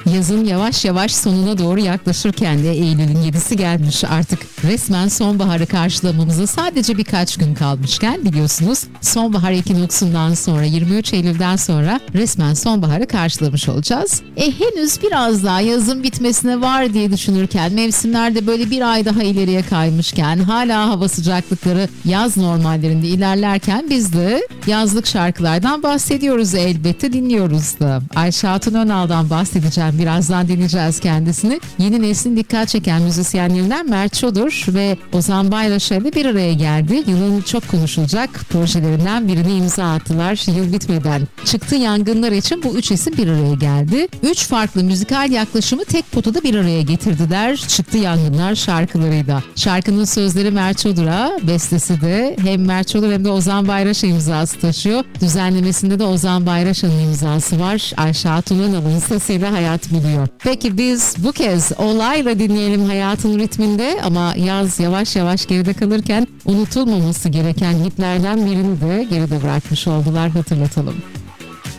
Yazın yavaş yavaş sonuna doğru yaklaşırken de Eylül'ün 7'si gelmiş. Artık resmen sonbaharı karşılamamıza sadece birkaç gün kalmışken biliyorsunuz sonbahar ekinoksundan sonra 23 Eylül'den sonra resmen sonbaharı karşılamış olacağız. Henüz biraz daha yazın bitmesine var diye düşünürken mevsimlerde böyle bir ay daha ileriye kaymışken hala hava sıcaklıkları yaz normallerinde ilerlerken biz de yazlık şarkılardan bahsediyoruz, elbette dinliyoruz da. Ayşe Hatun Önal'dan bahsedeceğim, birazdan dinleyeceğiz kendisini. Yeni neslin dikkat çeken müzisyenlerinden Mert Çolur ve Ozan Bayraş'a ile bir araya geldi. Yılın çok konuşulacak projelerinden birini imza attılar yıl bitmeden. Çıktı yangınlar için bu üç isim bir araya geldi. Üç farklı müzikal yaklaşımı tek potada bir araya getirdiler. Çıktı yangınlar şarkılarıyla. Şarkının sözleri Mert Çolur'a, bestesi de hem Mert Çolur hem de Ozan Bayraş'a imzası taşıyor. Düzenlemesinde de Ozan Bayraş'ın imzası var. Ayşe Hatun Önal'ın sesiyle hayat buluyor. Peki biz bu kez Olay'la dinleyelim hayatın ritminde, ama yaz yavaş yavaş geride kalırken unutulmaması gereken hitlerden birini de geride bırakmış oldular, hatırlatalım.